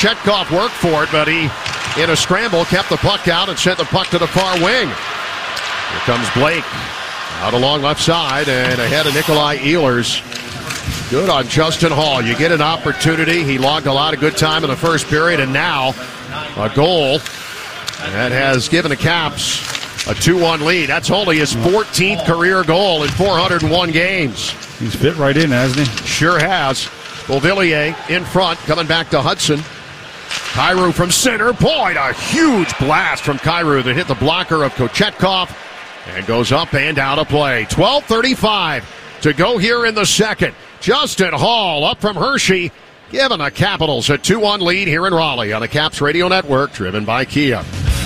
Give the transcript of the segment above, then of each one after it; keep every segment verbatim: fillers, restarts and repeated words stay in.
Chetkov worked for it, but he, in a scramble, kept the puck out and sent the puck to the far wing. Here comes Blake. Out along left side and ahead of Nikolai Ehlers. Good on Justin Hall. You get an opportunity. He logged a lot of good time in the first period, and now a goal that has given the Caps a two one lead. That's only his fourteenth career goal in four hundred one games. He's fit right in, hasn't he? Sure has. Beauvillier in front, coming back to Hudson. Kyrou from center point. A huge blast from Kyrou that hit the blocker of Kochetkov and goes up and out of play. twelve thirty-five to go here in the second. Justin Hall up from Hershey, giving the Capitals a two one lead here in Raleigh on the Caps Radio Network, driven by Kia.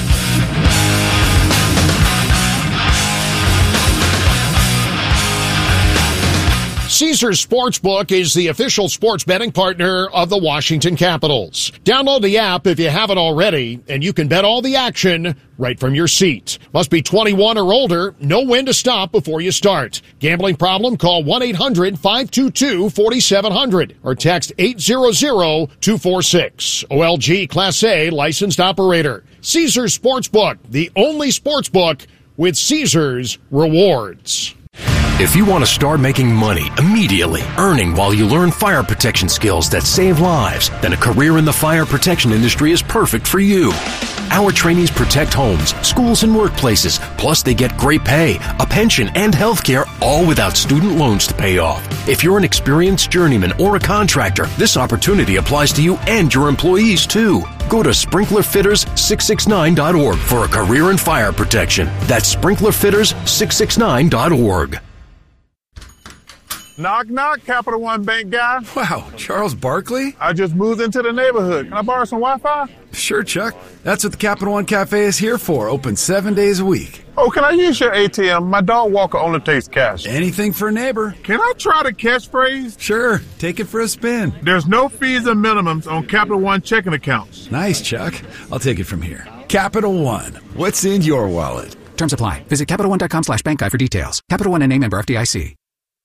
Caesars Sportsbook is the official sports betting partner of the Washington Capitals. Download the app if you haven't already, and you can bet all the action right from your seat. Must be twenty-one or older. Know when to stop before you start. Gambling problem? Call one eight hundred five two two four seven zero zero or text eight hundred two four six. O L G Class A licensed operator. Caesars Sportsbook, the only sportsbook with Caesars rewards. If you want to start making money immediately, earning while you learn fire protection skills that save lives, then a career in the fire protection industry is perfect for you. Our trainees protect homes, schools, and workplaces. Plus, they get great pay, a pension, and health care, all without student loans to pay off. If you're an experienced journeyman or a contractor, this opportunity applies to you and your employees, too. Go to sprinkler fitters six six nine dot org for a career in fire protection. That's sprinkler fitters six six nine dot org. Knock, knock, Capital One Bank guy. Wow, Charles Barkley? I just moved into the neighborhood. Can I borrow some Wi-Fi? Sure, Chuck. That's what the Capital One Cafe is here for, open seven days a week. Oh, can I use your A T M? My dog walker only takes cash. Anything for a neighbor. Can I try the catchphrase? Sure, take it for a spin. There's no fees or minimums on Capital One checking accounts. Nice, Chuck. I'll take it from here. Capital One, what's in your wallet? Terms apply. Visit Capital One dot com slash bank guide for details. Capital One and name member F D I C.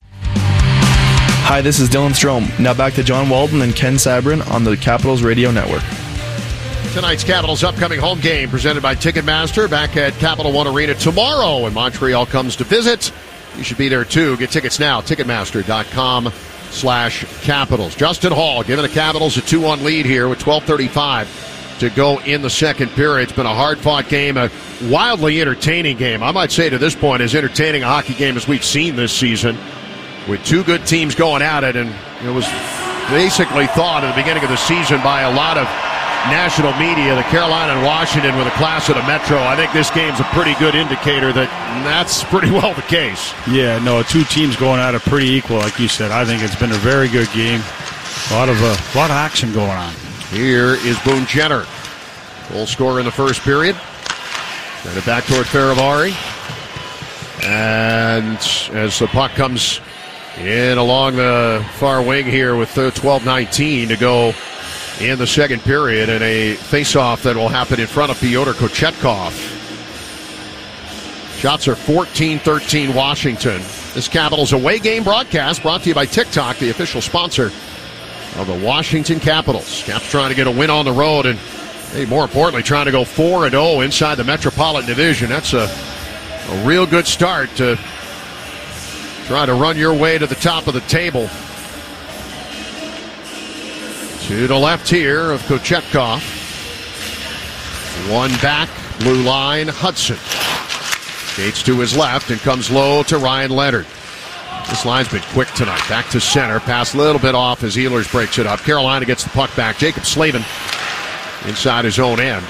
Hi, this is Dylan Strome. Now back to John Walden and Ken Sabrin on the Capitals Radio Network. Tonight's Capitals upcoming home game presented by Ticketmaster back at Capital One Arena tomorrow when Montreal comes to visit. You should be there too. Get tickets now, Ticketmaster dot com slash Capitals. Justin Hall giving the Capitals a two one lead here with twelve thirty-five to go in the second period. It's been a hard-fought game, a wildly entertaining game. I might say to this point as entertaining a hockey game as we've seen this season, with two good teams going at it, and it was basically thought at the beginning of the season by a lot of national media that Carolina and Washington were the class of the Metro. I think this game's a pretty good indicator that that's pretty well the case. Yeah, no, two teams going at it pretty equal, like you said. I think it's been a very good game. A lot of, uh, a lot of action going on. Here is Boone Jenner. Goal scorer in the first period. Send it back toward Farivari. And as the puck comes in along the far wing here with twelve nineteen to go in the second period, and a face-off that will happen in front of Pyotr Kochetkov. Shots are fourteen thirteen Washington. This Capitals away game broadcast brought to you by TikTok, the official sponsor of the Washington Capitals. Caps trying to get a win on the road, and hey, more importantly, trying to go four and oh inside the Metropolitan Division. That's a, a real good start to try to run your way to the top of the table. To the left here of Kochetkov. One back, blue line, Hudson. Skates to his left and comes low to Ryan Leonard. This line's been quick tonight. Back to center. Pass a little bit off as Ehlers breaks it up. Carolina gets the puck back. Jacob Slavin inside his own end.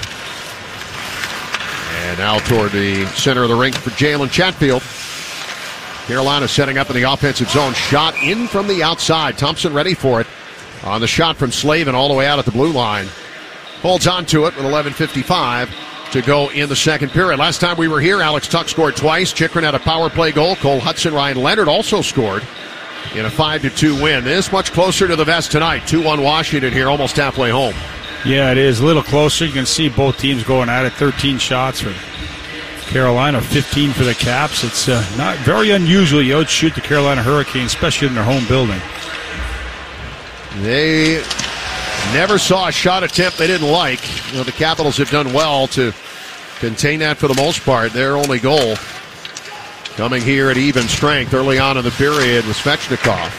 And now toward the center of the rink for Jalen Chatfield. Carolina setting up in the offensive zone. Shot in from the outside. Thompson ready for it. On the shot from Slavin all the way out at the blue line. Holds on to it with eleven fifty-five to go in the second period. Last time we were here, Alex Tuck scored twice. Chychrun had a power play goal. Cole Hudson, Ryan Leonard also scored in a five to two win. This much closer to the vest tonight. two one Washington here, almost halfway home. Yeah, it is. A little closer. You can see both teams going at it. thirteen shots for Carolina, fifteen for the Caps. It's uh, not very unusual. You outshoot the Carolina Hurricanes, especially in their home building. They Never saw a shot attempt they didn't like. You know, the Capitals have done well to contain that for the most part. Their only goal coming here at even strength early on in the period was Svechnikov.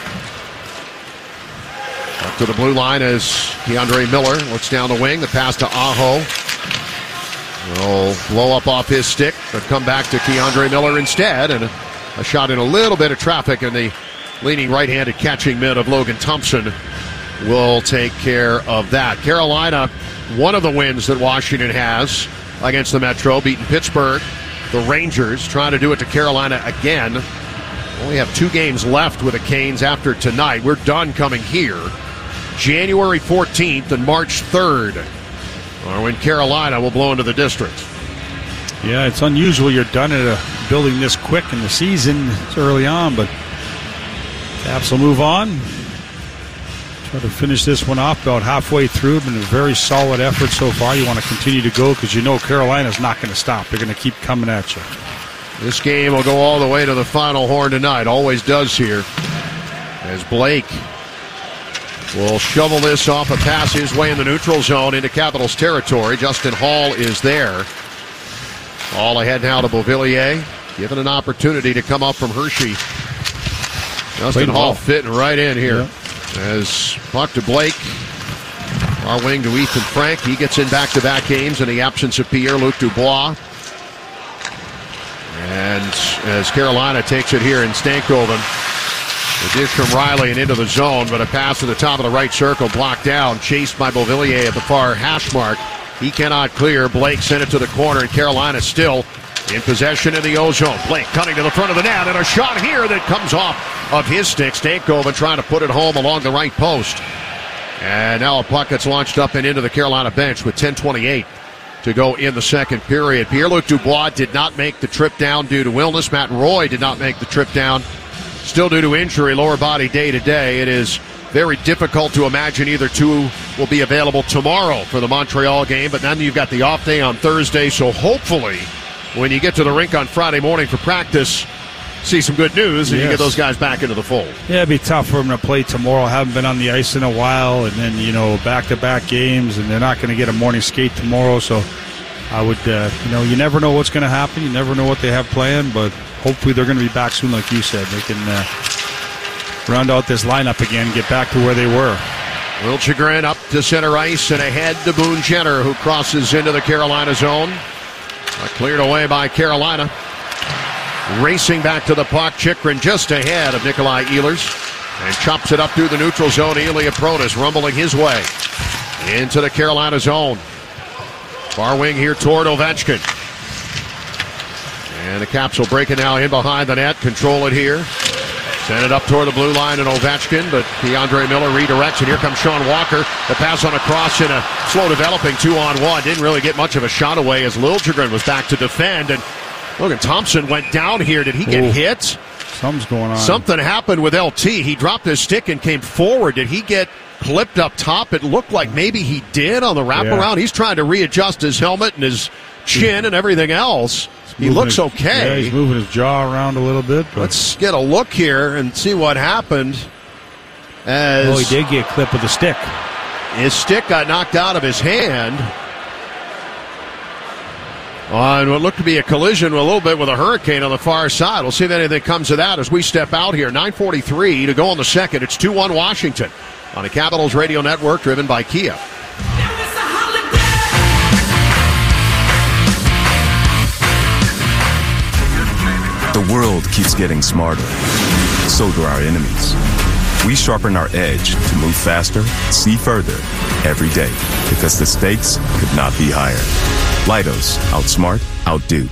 Up to the blue line is Keandre Miller. Looks down the wing. The pass to Aho. Will blow up off his stick, but come back to Keandre Miller instead. And a, a shot in a little bit of traffic, and the leaning right-handed catching mid of Logan Thompson will take care of that. Carolina, one of the wins that Washington has against the Metro, beating Pittsburgh. The Rangers trying to do it to Carolina again. Only have two games left with the Canes after tonight. We're done coming here. January fourteenth and March third are when Carolina will blow into the district. Yeah, it's unusual you're done at a building this quick in the season. It's early on, but Caps will move on. Try to finish this one off about halfway through. Been a very solid effort so far. You want to continue to go because you know Carolina's not going to stop. They're going to keep coming at you. This game will go all the way to the final horn tonight. Always does here. As Blake will shovel this off a pass his way in the neutral zone into Capitals territory. Justin Hall is there. All ahead now to Beauvillier. Given an opportunity to come up from Hershey. Justin Hall well. fitting right in here. Yeah. As puck to Blake. Our wing to Ethan Frank. He gets in back-to-back games in the absence of Pierre-Luc Dubois. And as Carolina takes it here in Stankoven. The dish from Riley and into the zone, but a pass to the top of the right circle, blocked down, chased by Beauvillier at the far hash mark. He cannot clear. Blake sent it to the corner, and Carolina still in possession in the O-zone. Blake cutting to the front of the net, and a shot here that comes off of his stick. Stankoven trying to put it home along the right post. And now a puck that's launched up and into the Carolina bench with ten twenty-eight to go in the second period. Pierre-Luc Dubois did not make the trip down due to illness. Matt Roy did not make the trip down. Still due to injury, lower body day to day. It is very difficult to imagine either two will be available tomorrow for the Montreal game, but then you've got the off day on Thursday, so hopefully when you get to the rink on Friday morning for practice, see some good news and yes. you get those guys back into the fold. Yeah, it'd be tough for them to play tomorrow. Haven't been on the ice in a while, and then, you know, back-to-back games, and they're not going to get a morning skate tomorrow, so I would, uh, you know, you never know what's going to happen. You never know what they have planned, but hopefully they're going to be back soon, like you said. They can uh, round out this lineup again and get back to where they were. Will Chagrin up to center ice and ahead to Boone Jenner, who crosses into the Carolina zone. Uh, cleared away by Carolina. Racing back to the puck, Chikrin just ahead of Nikolai Ehlers. And chops it up through the neutral zone. Ilya Protas rumbling his way into the Carolina zone. Far wing here toward Ovechkin. And the Caps will break it now in behind the net. Control it here. Send it up toward the blue line and Ovechkin, but Keandre Miller redirects, and here comes Sean Walker. The pass on a cross in a slow developing two-on-one. Didn't really get much of a shot away as Liljegren was back to defend. And Logan Thompson went down here. Did he get Ooh. hit? Something's going on. Something happened with L T. He dropped his stick and came forward. Did he get clipped up top? It looked like maybe he did on the wraparound. Yeah. He's trying to readjust his helmet and his chin and everything else. He looks his, okay. Yeah, he's moving his jaw around a little bit. But. Let's get a look here and see what happened. As oh, he did get clipped with a stick. His stick got knocked out of his hand on what looked to be a collision a little bit with a hurricane on the far side. We'll see if anything comes of that as we step out here. nine forty-three to go in the second. It's two one Washington on the Capitals Radio Network, driven by Kia. The world keeps getting smarter. So do our enemies. We sharpen our edge to move faster, see further, every day. Because the stakes could not be higher. Leidos. Outsmart, outdo.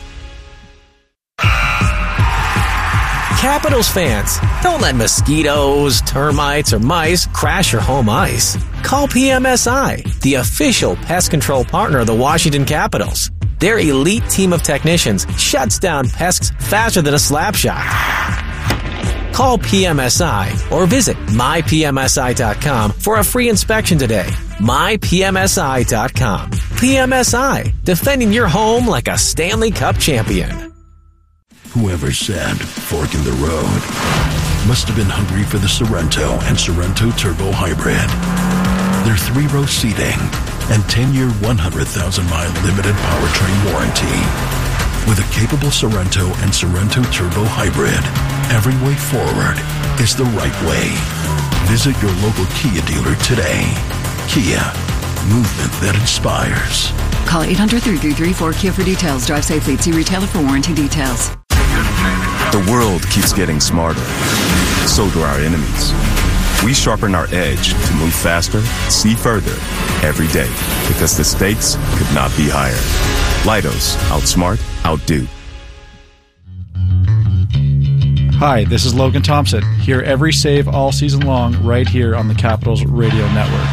Capitals fans, don't let mosquitoes, termites, or mice crash your home ice. Call P M S I, the official pest control partner of the Washington Capitals. Their elite team of technicians shuts down pests faster than a slap shot. Call P M S I or visit my P M S I dot com for a free inspection today. my P M S I dot com. P M S I, defending your home like a Stanley Cup champion. Whoever said fork in the road must have been hungry for the Sorrento and Sorrento Turbo Hybrid. Their three-row seating and ten-year, one hundred thousand mile limited powertrain warranty. With a capable Sorento and Sorento Turbo Hybrid, every way forward is the right way. Visit your local Kia dealer today. Kia, movement that inspires. Call eight hundred, three three three, four K I A for details. Drive safely. See retailer for warranty details. The world keeps getting smarter. So do our enemies. We sharpen our edge to move faster, see further, every day. Because the stakes could not be higher. Leidos, outsmart, outdo. Hi, this is Logan Thompson. Hear every save all season long right here on the Capitals Radio Network.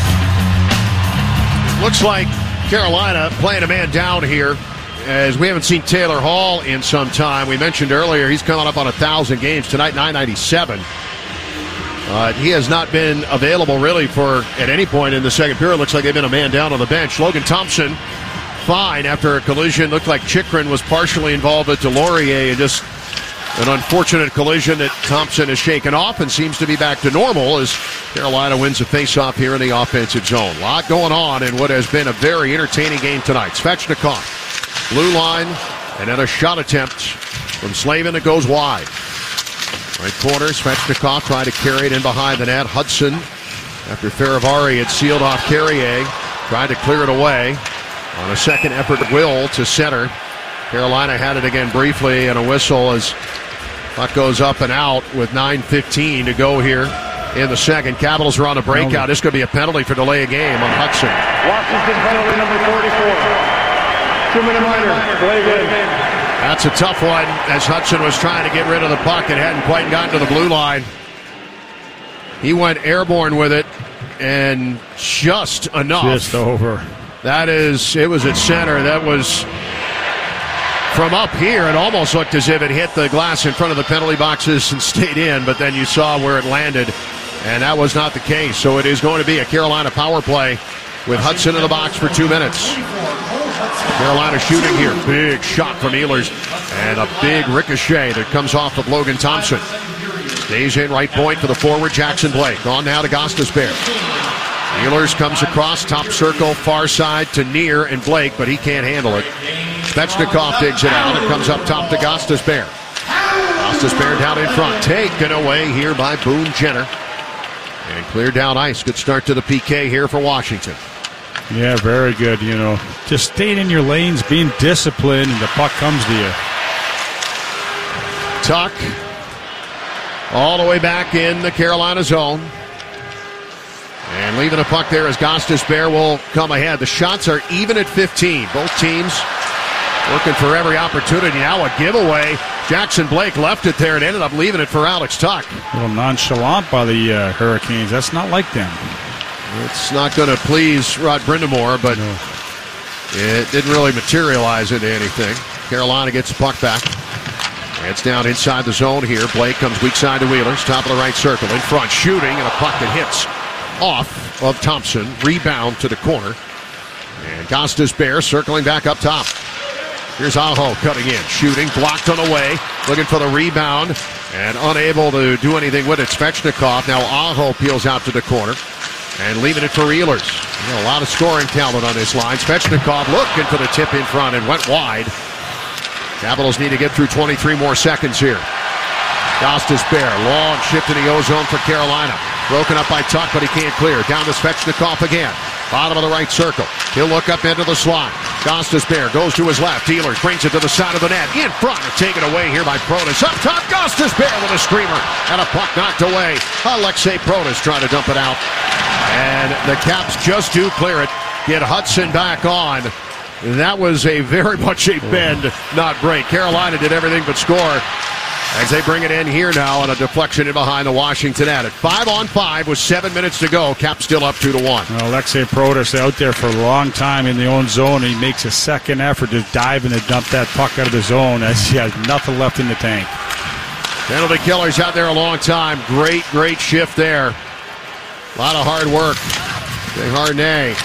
Looks like Carolina playing a man down here, as we haven't seen Taylor Hall in some time. We mentioned earlier he's coming up on one thousand games tonight, nine ninety-seven. Uh, he has not been available really for at any point in the second period. Looks like they've been a man down on the bench. Logan Thompson, fine after a collision. Looked like Chychrun was partially involved with Delorier, and just an unfortunate collision that Thompson has shaken off and seems to be back to normal as Carolina wins a faceoff here in the offensive zone. A lot going on in what has been a very entertaining game tonight. Svechnikov, blue line, and then a shot attempt from Slavin that goes wide. Right corner, Svechnikov trying to carry it in behind the net. Hudson, after Faravari had sealed off Carrier, tried to clear it away. On a second effort, Will to center. Carolina had it again briefly, and a whistle as puck goes up and out with nine fifteen to go here in the second. Capitals are on a breakout. This could be a penalty for delay of game on Hudson. Washington penalty number forty-four. Two-minute minor. Delay game. That's a tough one, as Hudson was trying to get rid of the puck and hadn't quite gotten to the blue line. He went airborne with it, and just enough. Just over. That is, it was at center. That was from up here. It almost looked as if it hit the glass in front of the penalty boxes and stayed in, but then you saw where it landed, and that was not the case. So it is going to be a Carolina power play with Hudson in the box for two minutes. Carolina shooting here. Big shot from Ehlers, and a big ricochet that comes off of Logan Thompson. Stays in right point for the forward, Jackson Blake. On now to Gostisbehere. Ehlers comes across, top circle, far side to Neer and Blake, but he can't handle it. Svechnikov digs it out. It comes up top to Gostisbehere. Gostisbehere down in front. Taken away here by Boone Jenner. And cleared down ice. Good start to the P K here for Washington. Yeah, very good. You know, just staying in your lanes, being disciplined, and the puck comes to you. Tuck all the way back in the Carolina zone. And leaving a puck there as Gostisbehere will come ahead. The shots are even at fifteen. Both teams working for every opportunity. Now a giveaway. Jackson Blake left it there and ended up leaving it for Alex Tuck. A little nonchalant by the uh, Hurricanes. That's not like them. It's not going to please Rod Brindamore, but no. It didn't really materialize into anything. Carolina gets the puck back. It's down inside the zone here. Blake comes weak side to Wheelers. Top of the right circle. In front, shooting, and a puck that hits off of Thompson. Rebound to the corner. And Gostisbehere circling back up top. Here's Aho cutting in. Shooting, blocked on the way. Looking for the rebound. And unable to do anything with it. Svechnikov. Now Aho peels out to the corner. And leaving it for Ehlers. You know, a lot of scoring talent on this line. Svechnikov looking for the tip in front and went wide. Capitals need to get through twenty-three more seconds here. Gostisbehere, long shift in the O-zone for Carolina. Broken up by Tuck, but he can't clear. Down to Svechnikov again. Bottom of the right circle. He'll look up into the slot. Gostisbehere goes to his left. Ehlers brings it to the side of the net. In front, taken away here by Protas. Up top, Gostisbehere with a screamer. And a puck knocked away. Alexei Protas trying to dump it out. And the Caps just do clear it. Get Hudson back on. That was a very much a bend, not break. Carolina did everything but score as they bring it in here now on a deflection in behind the Washington net. At five on five with seven minutes to go. Caps still up two to one. Well, Alexei Protas out there for a long time in the own zone. He makes a second effort to dive in and dump that puck out of the zone as he has nothing left in the tank. Penalty killers out there a long time. Great, great shift there. A lot of hard work. Big Harnay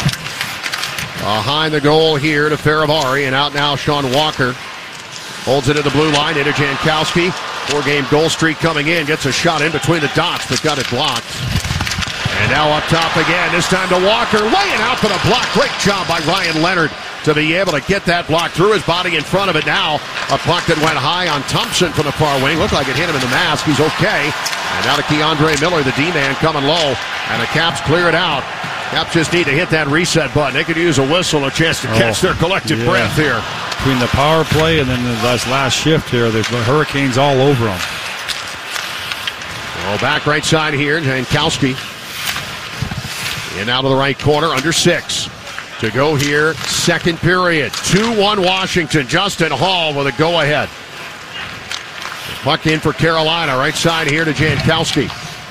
behind the goal here to Faravari, and out now Sean Walker. Holds it at the blue line into Jankowski. Four-game goal streak coming in. Gets a shot in between the dots, but got it blocked. And now up top again, this time to Walker, laying out for the block. Great job by Ryan Leonard to be able to get that block through his body in front of it. Now a puck that went high on Thompson from the far wing. Looked like it hit him in the mask. He's okay. And now to Keandre Miller, the D-man, coming low. And the Caps clear it out. Caps just need to hit that reset button. They could use a whistle, a chance to catch oh, their collective yeah. breath here. Between the power play and then this last shift here, there's Hurricanes all over them. Well, back right side here, Jankowski. In out of the right corner, under six. To go here, second period. two one Washington. Justin Hall with a go-ahead. Puck in for Carolina. Right side here to Jankowski.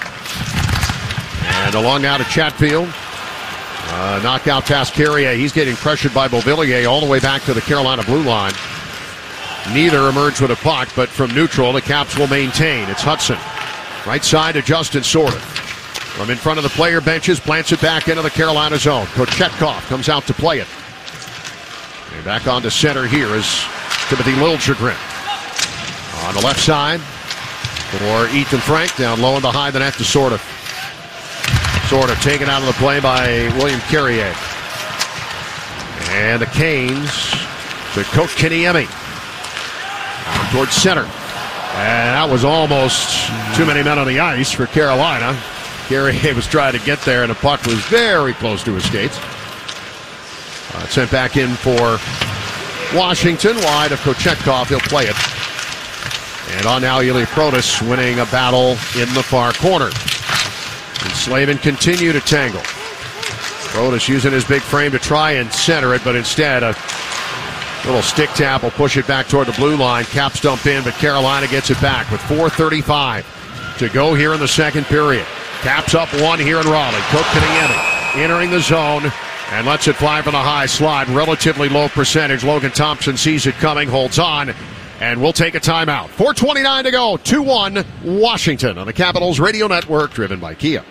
And along now to Chatfield. Uh, knockout past Carrier. He's getting pressured by Beauvillier all the way back to the Carolina blue line. Neither emerged with a puck, but from neutral, the Caps will maintain. It's Hudson. Right side to Justin Sorter. From in front of the player benches, plants it back into the Carolina zone. Kochetkov comes out to play it. And back on to center here is Timothy Liljegren. On the left side for Ethan Frank, down low and behind the net to Sorter. Sorter taken out of the play by William Carrier. And the Canes to Kotkaniemi. Towards center. And that was almost too many men on the ice for Carolina. Carrier was trying to get there, and the puck was very close to his skates. Uh, sent back in for Washington, wide of Kochetkov. He'll play it. And on now, Ilya Protas winning a battle in the far corner. And Slavin continue to tangle. Protas using his big frame to try and center it, but instead a little stick tap will push it back toward the blue line. Caps dump in, but Carolina gets it back with four thirty-five to go here in the second period. Caps up one here in Raleigh. Kotkaniemi entering the zone and lets it fly for the high slide. Relatively low percentage. Logan Thompson sees it coming, holds on, and we'll take a timeout. four twenty-nine to go. two one Washington on the Capitals Radio Network, driven by Kia.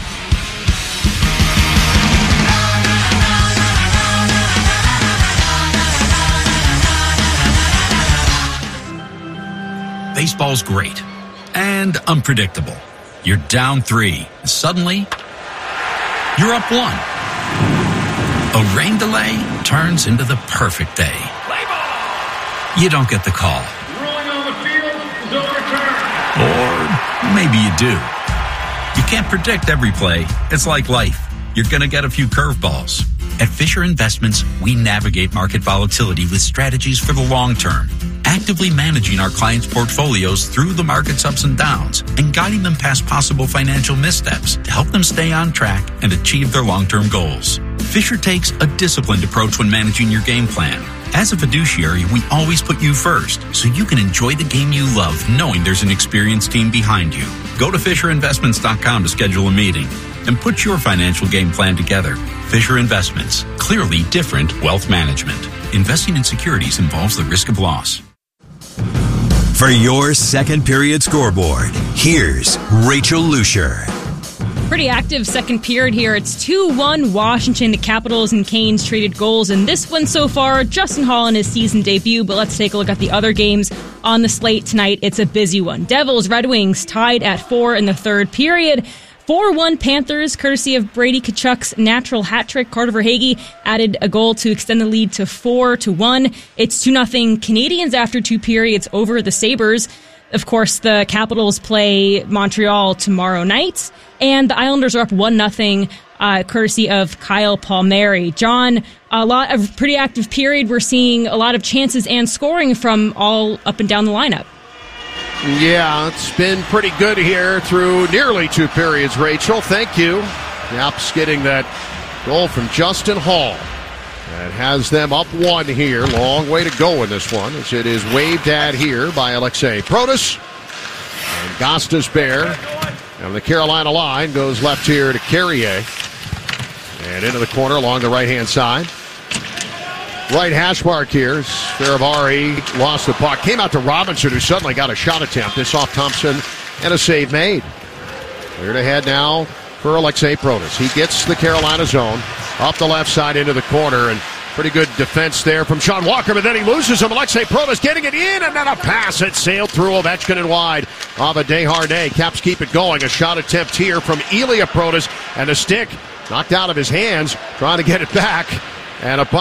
Baseball's great and unpredictable. You're down three. Suddenly, you're up one. A rain delay turns into the perfect day. You don't get the call. Ruling on the field is overturned. Or maybe you do. You can't predict every play. It's like life. You're going to get a few curveballs. At Fisher Investments, we navigate market volatility with strategies for the long term, actively managing our clients' portfolios through the market's ups and downs and guiding them past possible financial missteps to help them stay on track and achieve their long-term goals. Fisher takes a disciplined approach when managing your game plan. As a fiduciary, we always put you first, so you can enjoy the game you love knowing there's an experienced team behind you. Go to Fisher Investments dot com to schedule a meeting and put your financial game plan together. Fisher Investments. Clearly different wealth management. Investing in securities involves the risk of loss. For your second period scoreboard, here's Rachel Lucier. Pretty active second period here. It's two one Washington. The Capitals and Canes traded goals in this one so far. Justin Hall in his season debut, but let's take a look at the other games on the slate tonight. It's a busy one. Devils, Red Wings tied at four in the third period. four one Panthers, courtesy of Brady Tkachuk's natural hat trick. Carter Verhaeghe added a goal to extend the lead to four to one. It's two nothing Canadiens after two periods over the Sabres. Of course, the Capitals play Montreal tomorrow night, and the Islanders are up one nothing, uh, courtesy of Kyle Palmieri. John, a lot of pretty active period. We're seeing a lot of chances and scoring from all up and down the lineup. Yeah, it's been pretty good here through nearly two periods, Rachel. Thank you. Caps getting that goal from Justin Hall. That has them up one here. Long way to go in this one, as it is waved at here by Alexei Protas. And Gostisbehere. And the Carolina line goes left here to Carrier. And into the corner along the right-hand side. Right hash mark here. Faravari lost the puck. Came out to Robinson, who suddenly got a shot attempt. This off Thompson, and a save made. Cleared ahead now for Alexei Protas. He gets the Carolina zone up the left side into the corner, and Pretty good defense there from Sean Walker, but then he loses him. Alexei Protas getting it in, and then a pass that sailed through Ovechkin and wide. Ava Desharnais. Caps keep it going. A shot attempt here from Ilya Protas, and the stick knocked out of his hands, trying to get it back. And a